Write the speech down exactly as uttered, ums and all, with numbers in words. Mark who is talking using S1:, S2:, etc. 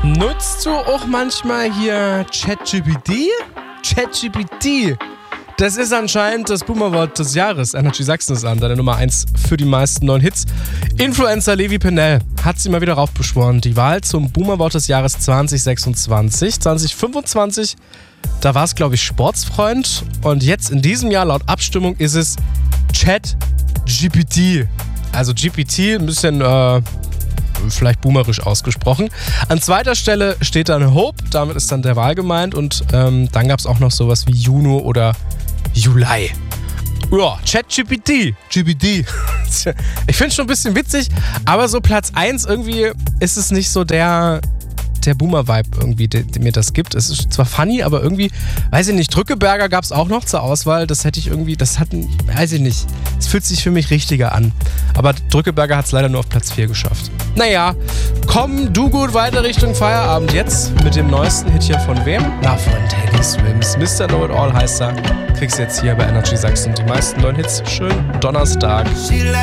S1: Nutzt du auch manchmal hier ChatGPT? ChatGPT. Das ist anscheinend das Boomerwort des Jahres. Energy Sachsen ist an, deine Nummer eins für die meisten neuen Hits. Influencer Levi Pennell hat sie mal wieder raufbeschworen. Die Wahl zum Boomerwort des Jahres zwanzig sechsundzwanzig. zwanzig fünfundzwanzig, da war es, glaube ich, Sportsfreund. Und jetzt in diesem Jahr, laut Abstimmung, ist es ChatGPT. Also G P T, ein bisschen äh, vielleicht boomerisch ausgesprochen. An zweiter Stelle steht dann Hope, damit ist dann der Wahl gemeint. Und ähm, dann gab es auch noch sowas wie Juno oder Juli. Ja, ChatGPT. G P T. Ich finde es schon ein bisschen witzig, aber so Platz eins irgendwie ist es nicht so der, der Boomer-Vibe irgendwie, der, der mir das gibt. Es ist zwar funny, aber irgendwie, weiß ich nicht, Drückeberger gab es auch noch zur Auswahl. Das hätte ich irgendwie, das hat, weiß ich nicht. Es fühlt sich für mich richtiger an. Aber Drückeberger hat es leider nur auf Platz vier geschafft. Naja, komm du gut weiter Richtung Feierabend. Jetzt mit dem neuesten Hit hier von wem? Na, von Teddy Swims. Mister Know It All heißt er. Kriegst jetzt hier bei Energy Sachsen die meisten neuen Hits. Schönen Donnerstag.